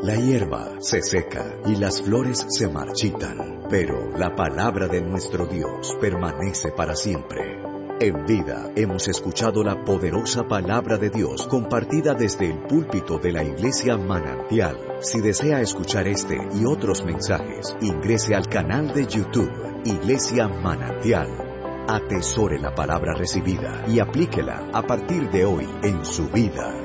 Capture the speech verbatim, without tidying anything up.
La hierba se seca y las flores se marchitan, pero la palabra de nuestro Dios permanece para siempre. En vida hemos escuchado la poderosa palabra de Dios compartida desde el púlpito de la Iglesia Manantial. Si desea escuchar este y otros mensajes, ingrese al canal de YouTube Iglesia Manantial. Atesore la palabra recibida y aplíquela a partir de hoy en su vida.